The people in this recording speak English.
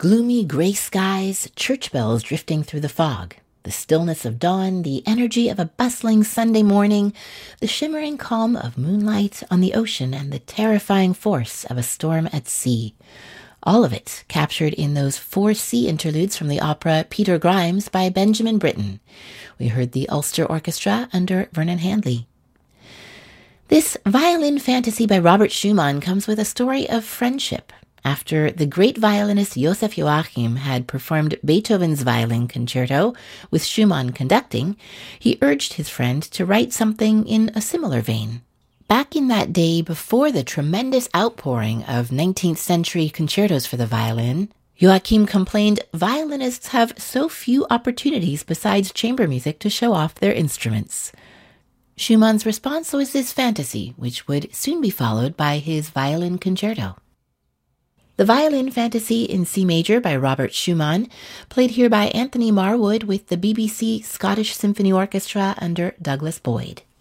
Gloomy gray skies, church bells drifting through the fog, the stillness of dawn, the energy of a bustling Sunday morning, the shimmering calm of moonlight on the ocean, and the terrifying force of a storm at sea. All of it captured in those 4 sea interludes from the opera Peter Grimes by Benjamin Britten. We heard the Ulster Orchestra under Vernon Handley. This violin fantasy by Robert Schumann comes with a story of friendship. After the great violinist Joseph Joachim had performed Beethoven's violin concerto with Schumann conducting, he urged his friend to write something in a similar vein. Back in that day, before the tremendous outpouring of 19th century concertos for the violin, Joachim complained violinists have so few opportunities besides chamber music to show off their instruments. Schumann's response was this fantasy, which would soon be followed by his violin concerto. The Violin Fantasy in C Major by Robert Schumann, played here by Anthony Marwood with the BBC Scottish Symphony Orchestra under Douglas Boyd.